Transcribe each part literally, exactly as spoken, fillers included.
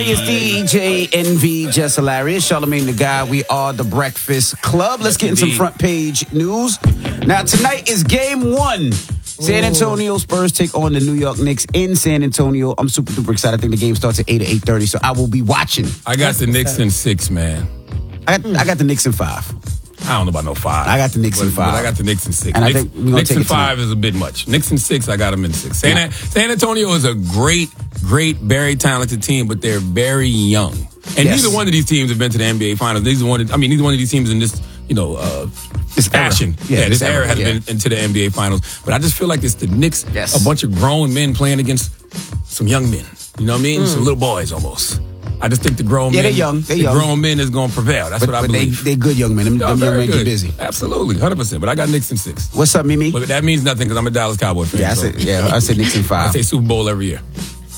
It's D J N V, Jess Hilarious, Charlamagne the Guy. We are the Breakfast Club. Let's get in some front page news. Now, tonight is game one. San Antonio Spurs take on the New York Knicks in San Antonio. I'm super duper excited. I think the game starts at eight or eight thirty, so I will be watching. I got the Knicks in six, man. I got, I got the Knicks in five. I don't know about no five. I got the Knicks but, in five. But I got the Knicks in six. And Knicks, I think we're gonna Knicks take in it five tonight. is a bit much. Knicks in six, I got them in six. San, Yeah. San Antonio is a great, great, very talented team, but they're very young. And Yes. neither one of these teams have been to the N B A Finals. Neither one. Of, I mean, neither one of these teams in this, you know, uh, This era. fashion. Yeah, Yeah, this, this era, era, hasn't yeah. been into the N B A Finals. But I just feel like it's the Knicks, Yes. a bunch of grown men playing against some young men. You know what I mean? Some little boys almost. I just think the grown Yeah, men, they're young. They're the young. grown men is going to prevail. That's But, what I but they, believe. they good young men. Them, No, them young very men get good. busy. Absolutely, one hundred percent. But I got Knicks in six. What's up, Mimi? But that means nothing because I'm a Dallas Cowboy fan. Yeah, I so said, yeah, I said Knicks in I five. say Super Bowl every year.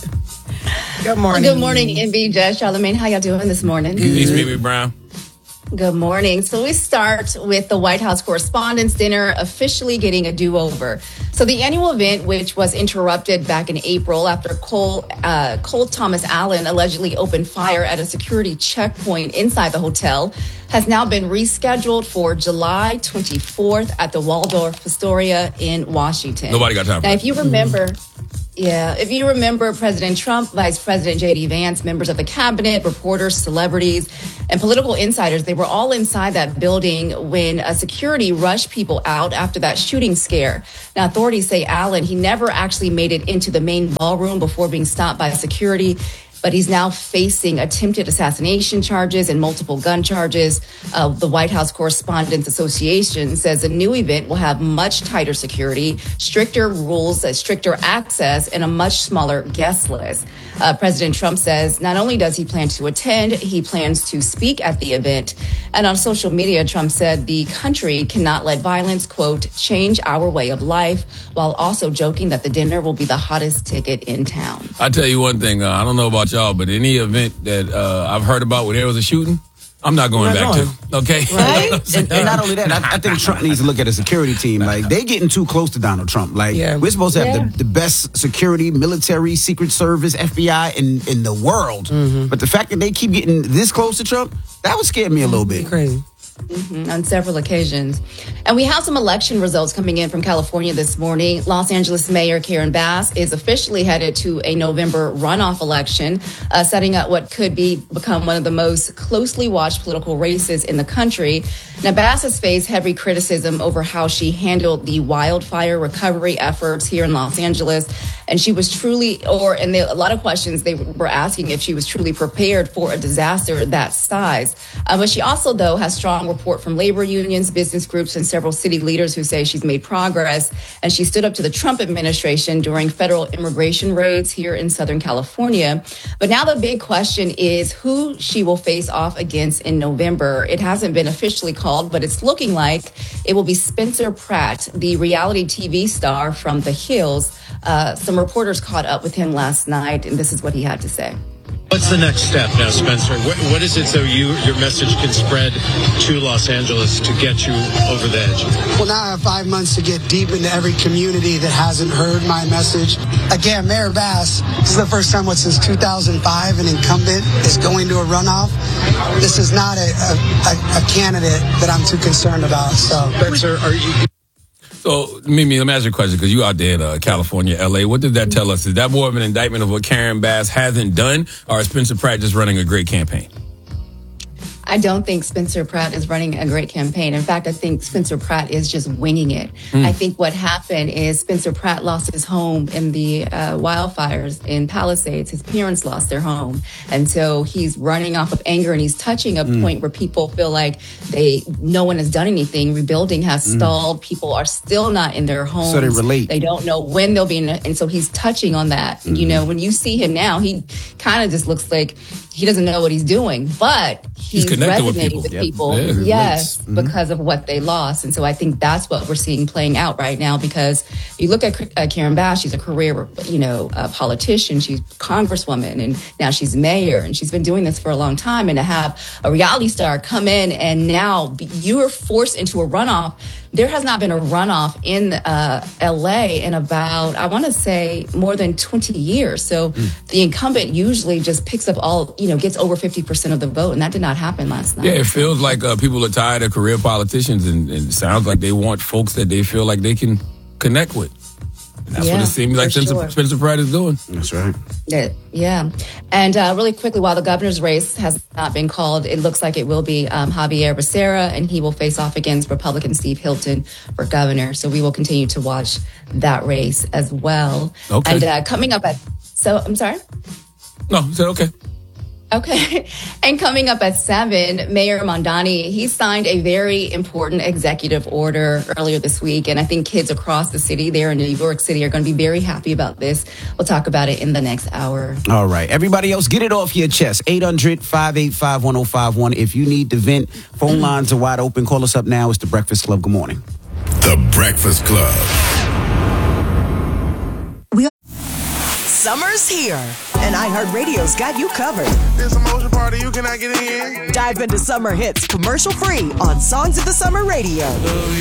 Good morning. Good morning, N B, Jess, Charlamagne. How y'all doing this morning? Peace, Mimi Brown. Good morning. So we start with the White House Correspondents' Dinner officially getting a do-over. So the annual event, which was interrupted back in April after Cole, uh, Cole Thomas Allen allegedly opened fire at a security checkpoint inside the hotel, has now been rescheduled for July twenty-fourth at the Waldorf Astoria in Washington. Nobody got time for Now, that. if you remember... Yeah, if you remember President Trump, Vice President J D Vance, members of the cabinet, reporters, celebrities, and political insiders, they were all inside that building when a security rushed people out after that shooting scare. Now, authorities say Allen, he never actually made it into the main ballroom before being stopped by security, but he's now facing attempted assassination charges and multiple gun charges. Uh, the White House Correspondents Association says the new event will have much tighter security, stricter rules, uh, stricter access, and a much smaller guest list. Uh, President Trump says not only does he plan to attend, he plans to speak at the event. And on social media, Trump said the country cannot let violence, quote, change our way of life, while also joking that the dinner will be the hottest ticket in town. I tell you one thing. Uh, I don't know about y'all, but any event that uh, I've heard about where there was a shooting, I'm not going You're not back going. to. Okay? Right? and, and not only that, I, I think Trump needs to look at a security team. Like, they getting too close to Donald Trump. Like, Yeah. we're supposed to have Yeah. the, the best security, military, Secret Service, F B I in, in the world. Mm-hmm. But the fact that they keep getting this close to Trump, that would scare me a little bit. Crazy. On several occasions. And we have some election results coming in from California this morning. Los Angeles Mayor Karen Bass is officially headed to a November runoff election, uh, setting up what could be become one of the most closely watched political races in the country. Now, Bass has faced heavy criticism over how she handled the wildfire recovery efforts here in Los Angeles. And she was truly, or, and there, a lot of questions they were asking if she was truly prepared for a disaster that size. Uh, but she also, though, has strong report from labor unions, business groups, and several city leaders who say she's made progress. And she stood up to the Trump administration during federal immigration raids here in Southern California. But now the big question is who she will face off against in November. It hasn't been officially called, but it's looking like it will be Spencer Pratt, the reality T V star from The Hills. Uh, some reporters caught up with him last night, and this is what he had to say. What's the next step now, Spencer? What, what is it so you your message can spread to Los Angeles to get you over the edge? Well, now I have five months to get deep into every community that hasn't heard my message. Again, Mayor Bass, this is the first time what, since two thousand five an incumbent is going to a runoff. This is not a, a, a candidate that I'm too concerned about. So, Spencer, are you... So, Mimi, let me ask you a question because you out there in uh, California, L A. What does that tell us? Is that more of an indictment of what Karen Bass hasn't done, or is Spencer Pratt just running a great campaign? I don't think Spencer Pratt is running a great campaign. In fact, I think Spencer Pratt is just winging it. Mm. I think what happened is Spencer Pratt lost his home in the uh, wildfires in Palisades. His parents lost their home. And so he's running off of anger and he's touching a mm. point where people feel like they no one has done anything. Rebuilding has mm. stalled. People are still not in their homes. So they relate. They don't know when they'll be in. And so he's touching on that. Mm. You know, when you see him now, he kind of just looks like he doesn't know what he's doing, but he's, he's resonating with with people, people, yep. yeah, yes, mm-hmm. because of what they lost. And so I think that's what we're seeing playing out right now, because you look at uh, Karen Bass, she's a career, you know, a politician, she's congresswoman, and now she's mayor, and she's been doing this for a long time. And to have a reality star come in and now be, you're forced into a runoff there has not been a runoff in uh, L A in about, I want to say, more than twenty years. So mm. the incumbent usually just picks up all, you know, gets over fifty percent of the vote, and that did not happen last night. Yeah, it feels like uh, people are tired of career politicians, and, and it sounds like they want folks that they feel like they can connect with. And that's yeah, what it seems like Spencer, sure. Spencer Pratt is doing. That's right. Yeah. yeah. And uh, really quickly, while the governor's race has not been called, it looks like it will be um, Javier Becerra, and he will face off against Republican Steve Hilton for governor. So we will continue to watch that race as well. Okay. And uh, coming up at, so I'm sorry? No, you said okay. Okay. And coming up at seven, Mayor Mamdani, he signed a very important executive order earlier this week. And I think kids across the city there in New York City are going to be very happy about this. We'll talk about it in the next hour. All right. Everybody else, get it off your chest. eight hundred, five eight five, one oh five one. If you need to vent, phone lines are wide open. Call us up now. It's The Breakfast Club. Good morning. The Breakfast Club. We Summer's here, and iHeartRadio's got you covered. There's a motion party you cannot get in. Dive into summer hits commercial-free on Songs of the Summer Radio. Oh,